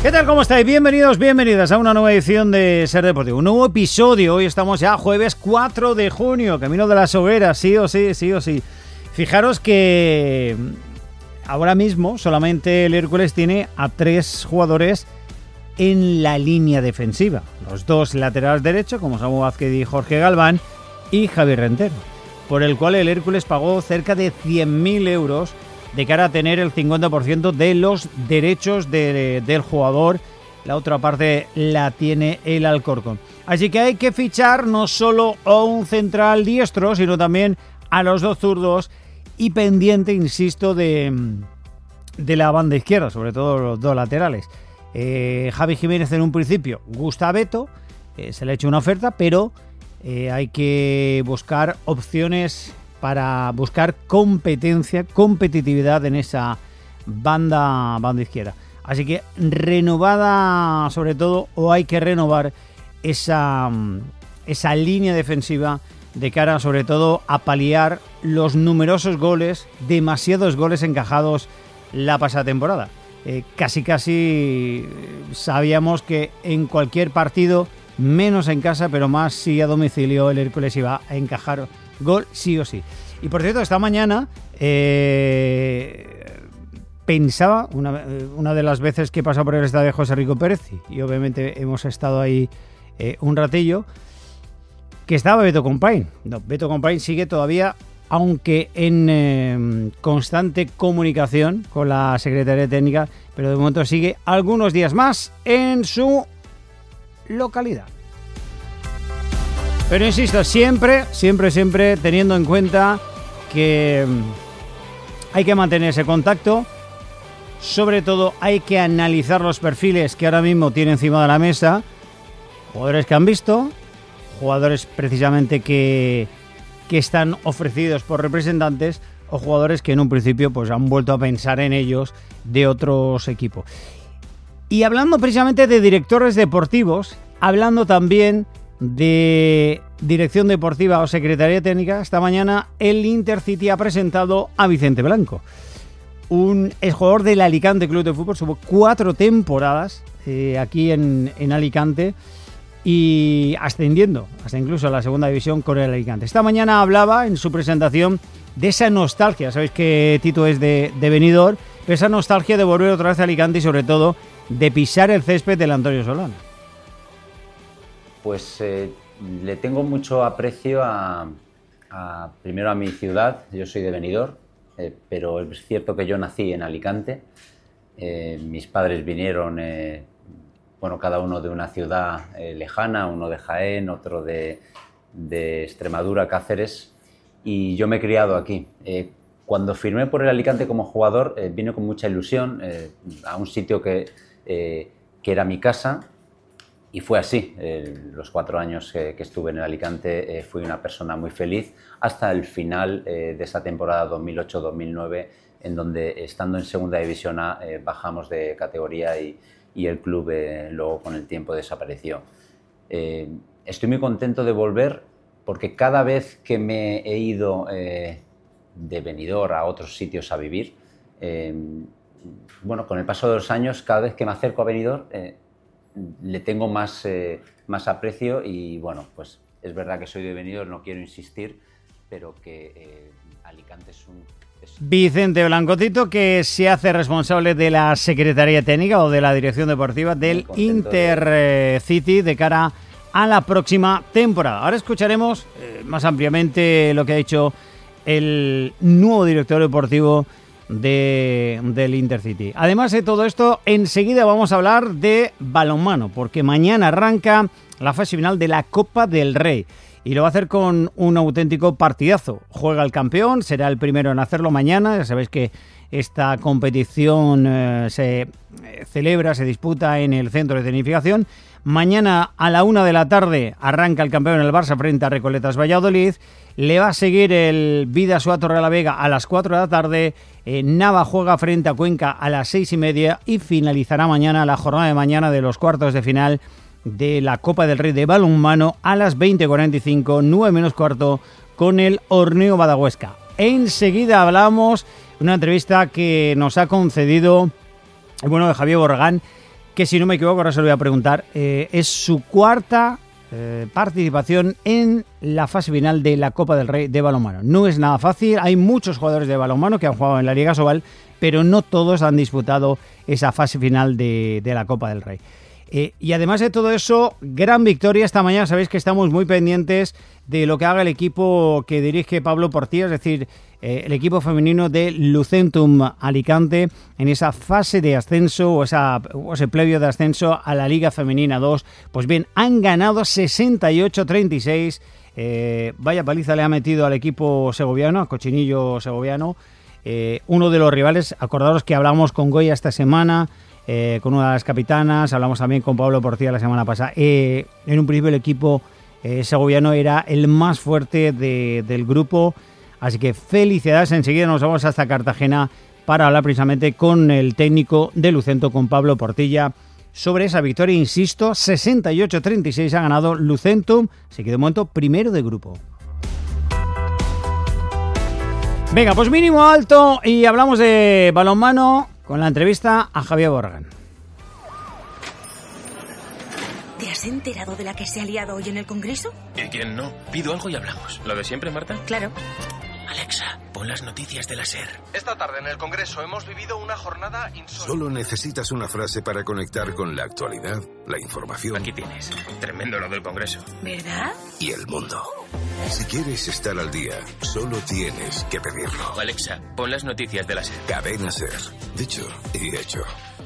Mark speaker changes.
Speaker 1: ¿Qué tal? ¿Cómo estáis? Bienvenidos, bienvenidas a una nueva edición de Ser Deportivo. Un nuevo episodio. Hoy estamos ya jueves 4 de junio, camino de las hogueras, sí o sí, sí o sí. Fijaros que ahora mismo solamente el Hércules tiene a 3 jugadores en la línea defensiva. Los 2 laterales derechos, como Samu Vázquez y Jorge Galván, y Javier Rentero, por el cual el Hércules pagó cerca de 100.000 euros de cara a tener el 50% de los derechos del jugador. La otra parte la tiene el Alcorcón. Así que hay que fichar no solo a un central diestro, sino también a los 2 zurdos y pendiente, insisto, de la banda izquierda, sobre todo los 2 laterales. Javi Jiménez en un principio gusta a Beto, se le ha hecho una oferta, pero hay que buscar opciones para buscar competitividad en esa banda izquierda. Así que renovada sobre todo, o hay que renovar esa línea defensiva de cara sobre todo a paliar los numerosos goles, demasiados goles encajados la pasada temporada. Casi sabíamos que en cualquier partido, menos en casa, pero más si a domicilio, el Hércules iba a encajar gol sí o sí. Y por cierto, esta mañana pensaba, una de las veces que he pasado por el estadio de José Rico Pérez, y obviamente hemos estado ahí un ratillo, que estaba Beto Compain. No, Beto Compain sigue todavía, aunque en constante comunicación con la Secretaría Técnica, pero de momento sigue algunos días más en su localidad. Pero insisto, siempre teniendo en cuenta que hay que mantener ese contacto. Sobre todo hay que analizar los perfiles que ahora mismo tiene encima de la mesa. Jugadores que han visto, jugadores precisamente que están ofrecidos por representantes, o jugadores que en un principio pues han vuelto a pensar en ellos de otros equipos. Y hablando precisamente de directores deportivos, hablando también de dirección deportiva o secretaría técnica, esta mañana el Intercity ha presentado a Vicente Blanco, un exjugador del Alicante Club de Fútbol. Estuvo 4 temporadas aquí en Alicante y ascendiendo hasta incluso a la segunda división con el Alicante. Esta mañana hablaba en su presentación de esa nostalgia. Sabéis que Tito es de Benidorm, pero esa nostalgia de volver otra vez a Alicante y sobre todo de pisar el césped del Antonio Solana.
Speaker 2: Pues le tengo mucho aprecio primero a mi ciudad. Yo soy de Benidorm, pero es cierto que yo nací en Alicante. Mis padres vinieron, cada uno de una ciudad lejana, uno de Jaén, otro de Extremadura, Cáceres, y yo me he criado aquí. Cuando firmé por el Alicante como jugador, vine con mucha ilusión a un sitio que era mi casa. Y fue así. Los 4 años que estuve en el Alicante fui una persona muy feliz hasta el final de esa temporada 2008-2009, en donde, estando en Segunda División A, bajamos de categoría y el club luego con el tiempo desapareció. Estoy muy contento de volver porque cada vez que me he ido de Benidorm a otros sitios a vivir, con el paso de los años, cada vez que me acerco a Benidorm, le tengo más aprecio y pues es verdad que soy de Benidorm, no quiero insistir, pero que Alicante es
Speaker 1: Vicente Blanco, Tito, que se hace responsable de la Secretaría Técnica o de la Dirección Deportiva del Intercity de cara a la próxima temporada. Ahora escucharemos más ampliamente lo que ha dicho el nuevo director deportivo del Intercity. Además de todo esto, enseguida vamos a hablar de balonmano, porque mañana arranca la fase final de la Copa del Rey y lo va a hacer con un auténtico partidazo. Juega el campeón, será el primero en hacerlo mañana. Ya sabéis que esta competición se disputa en el centro de tecnificación. Mañana a la 1 de la tarde arranca el campeón en el Barça frente a Recoletas Valladolid. Le va a seguir el Bidasoa Torrelavega a las 4 de la tarde. Nava juega frente a Cuenca a las 6:30 y finalizará mañana la jornada de mañana de los cuartos de final de la Copa del Rey de balonmano a las 20:45, 9 menos cuarto, con el Horneo Badahuesca. Enseguida hablamos de una entrevista que nos ha concedido de Javier Borregán, que si no me equivoco, ahora se lo voy a preguntar, es su cuarta participación en la fase final de la Copa del Rey de balonmano. No es nada fácil, hay muchos jugadores de balonmano que han jugado en la Liga Sobal, pero no todos han disputado esa fase final de la Copa del Rey. Y además de todo eso, gran victoria esta mañana. Sabéis que estamos muy pendientes de lo que haga el equipo que dirige Pablo Portilla, es decir, el equipo femenino de Lucentum Alicante en esa fase de ascenso o ese previo de ascenso a la Liga Femenina 2. Pues bien, han ganado 68-36. Vaya paliza le ha metido al equipo segoviano, al Cochinillo segoviano. Uno de los rivales, acordaros que hablamos con Goya esta semana, con una de las capitanas, hablamos también con Pablo Portilla la semana pasada. En un principio el equipo segoviano era el más fuerte del grupo, así que felicidades. Enseguida nos vamos hasta Cartagena para hablar precisamente con el técnico de Lucento, con Pablo Portilla, sobre esa victoria. Insisto, 68-36 ha ganado Lucentum, se quedó de momento primero de grupo. Venga, pues mínimo alto y hablamos de balonmano con la entrevista a Javier Borragán.
Speaker 3: ¿Te has enterado de la que se ha liado hoy en el Congreso?
Speaker 4: ¿Y quién no? Pido algo y hablamos. ¿Lo de siempre, Marta?
Speaker 3: Claro.
Speaker 4: Alexa, pon las noticias de la SER.
Speaker 5: Esta tarde en el Congreso hemos vivido una jornada insólita.
Speaker 6: Solo necesitas una frase para conectar con la actualidad, la información.
Speaker 4: Aquí tienes. Tremendo lo del Congreso.
Speaker 3: ¿Verdad?
Speaker 6: Y el mundo. Si quieres estar al día, solo tienes que pedirlo.
Speaker 4: Alexa, pon las noticias de la SER.
Speaker 6: Cadena SER. Dicho y hecho.